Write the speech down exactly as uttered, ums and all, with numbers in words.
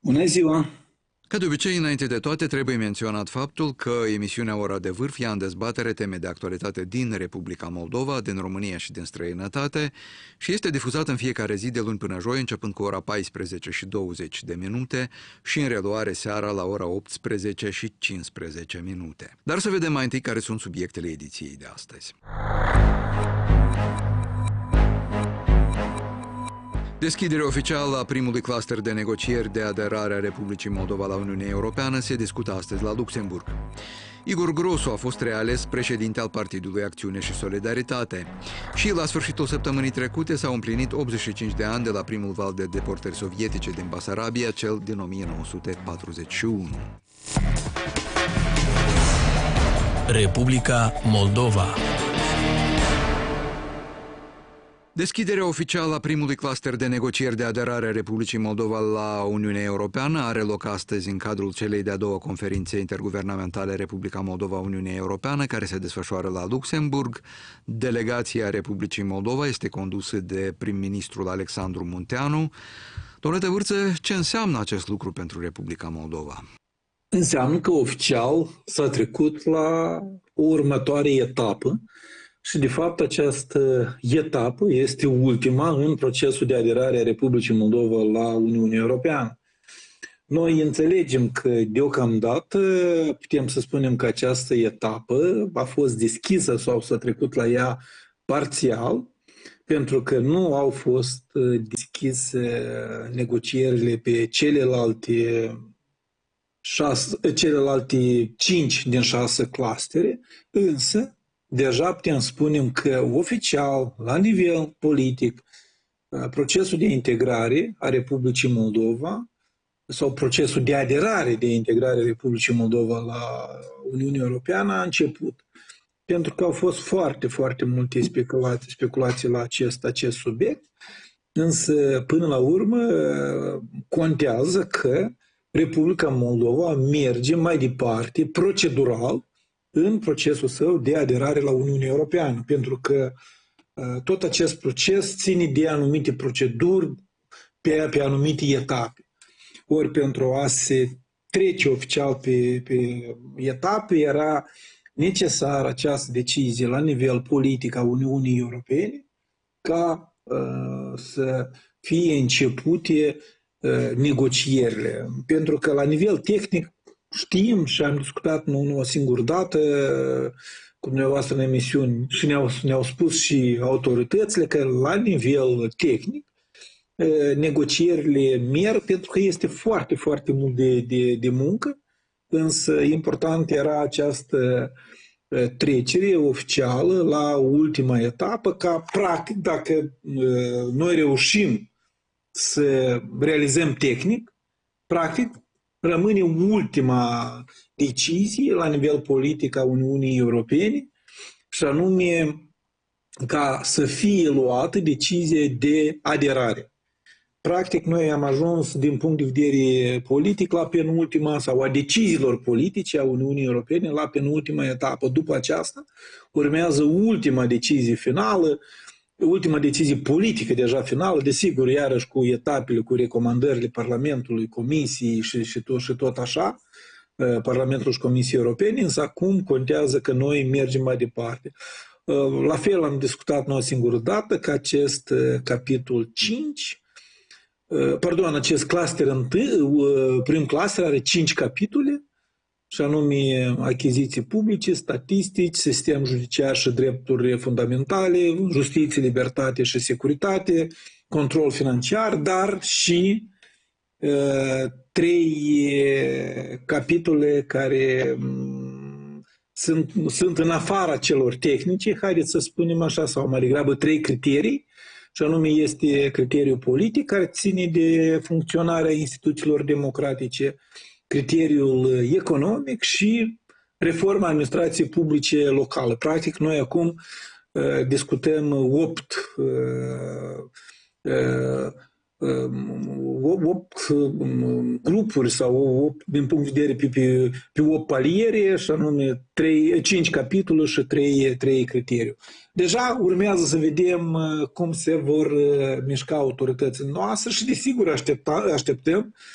Bună ziua! Ca de obicei, înainte de toate, trebuie menționat faptul că emisiunea Ora de Vârf ia în dezbatere teme de actualitate din Republica Moldova, din România și din străinătate și este difuzată în fiecare zi de luni până joi, începând cu ora paisprezece și douăzeci de minute și în reluare seara la ora optsprezece și cincisprezece minute. Dar să vedem mai întâi care sunt subiectele ediției de astăzi. Deschiderea oficială a primului cluster de negocieri de aderare a Republicii Moldova la Uniunea Europeană se discută astăzi la Luxemburg. Igor Grosu a fost reales președinte al Partidului Acțiune și Solidaritate și la sfârșitul săptămânii trecute s-au împlinit optzeci și cinci de ani de la primul val de deportări sovietice din Basarabia, cel din o mie nouă sute patruzeci și unu. Republica Moldova. Deschiderea oficială a primului cluster de negocieri de aderare a Republicii Moldova la Uniunea Europeană are loc astăzi în cadrul celei de-a doua conferințe interguvernamentale Republica Moldova-Uniunea Europeană, care se desfășoară la Luxemburg. Delegația Republicii Moldova este condusă de prim-ministrul Alexandru Munteanu. Domnule Tăvârță, ce înseamnă acest lucru pentru Republica Moldova? Înseamnă că oficial s-a trecut la o următoare etapă și, de fapt, această etapă este ultima în procesul de aderare a Republicii Moldova la Uniunea Europeană. Noi înțelegem că, deocamdată, putem să spunem că această etapă a fost deschisă sau s-a trecut la ea parțial, pentru că nu au fost deschise negocierile pe celelalte, șase, celelalte cinci din șase clustere, însă deja putem spune că oficial, la nivel politic, procesul de integrare a Republicii Moldova sau procesul de aderare, de integrare a Republicii Moldova la Uniunea Europeană a început. Pentru că au fost foarte, foarte multe speculații, speculații la acest, acest subiect, însă până la urmă contează că Republica Moldova merge mai departe, procedural, în procesul său de aderare la Uniunea Europeană, pentru că tot acest proces ține de anumite proceduri pe, pe anumite etape. Ori pentru a se trece oficial pe, pe etape era necesară această decizie la nivel politic a Uniunii Europene ca uh, să fie începute uh, negocierile. Pentru că la nivel tehnic știm și am discutat nu o singură dată cu dumneavoastră în emisiuni și ne-au, ne-au spus și autoritățile că la nivel tehnic negocierile merg pentru că este foarte, foarte mult de, de, de muncă, însă important era această trecere oficială la ultima etapă ca practic dacă noi reușim să realizăm tehnic, practic rămâne ultima decizie la nivel politic a Uniunii Europene și anume ca să fie luată decizie de aderare. Practic, noi am ajuns din punct de vedere politic la penultima sau a deciziilor politice a Uniunii Europene la penultima etapă. După aceasta urmează ultima decizie finală, ultima decizie politică deja finală, desigur, iarăși cu etapele, cu recomandările Parlamentului, Comisiei și, și, tot, și tot așa, Parlamentul și Comisiei Europene, însă acum contează că noi mergem mai departe. La fel am discutat noi o singură dată că acest capitol cinci, pardon, acest cluster întâi, prim cluster are cinci capitole, și anume achiziții publice, statistici, sistem judiciar și drepturi fundamentale, justiție, libertate și securitate, control financiar, dar și uh, trei capitole care um, sunt, sunt în afara celor tehnice, haideți să spunem așa, sau mai degrabă trei criterii, și anume este criteriul politic care ține de funcționarea instituțiilor democratice, criteriul economic și reforma administrației publice locale. Practic, noi acum uh, discutăm opt, uh, uh, opt grupuri sau opt, din punct de vedere pe, pe, pe opt paliere, și anume trei, cinci capitole și trei, trei criterii. Deja urmează să vedem cum se vor mișca autoritățile noastre și, desigur, așteptăm